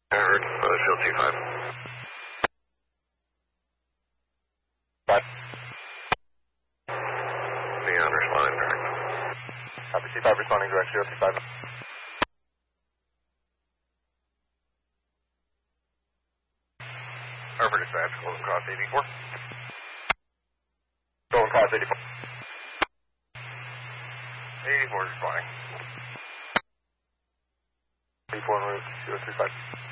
I heard, field T5. Bye. Neon responding direct. Copy, T5 responding direct, field T5. Harvard dispatch, Golden Cross 84. Golden Cross 84. 84 responding. 84 en route, 035.